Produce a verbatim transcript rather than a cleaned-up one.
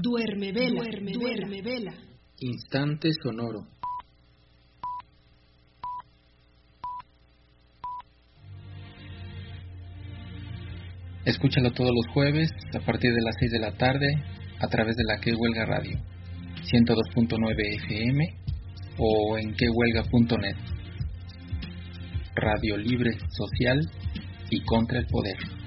Duerme vela, duerme, duerme vela. Instante sonoro. Escúchalo todos los jueves a partir de las seis de la tarde a través de la Que Huelga Radio, ciento dos punto nueve F M o en que huelga punto net. Radio libre, social y contra el poder.